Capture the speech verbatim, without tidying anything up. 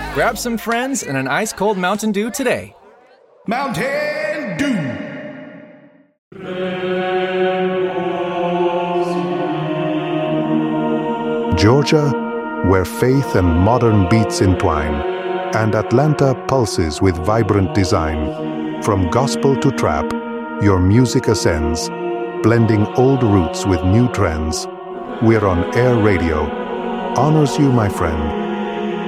Grab some friends and an ice-cold Mountain Dew today. Mountain Dew! Georgia, where faith and modern beats entwine, and Atlanta pulses with vibrant design. From gospel to trap, your music ascends, blending old roots with new trends. We're on Air Radio. Honors you, my friend,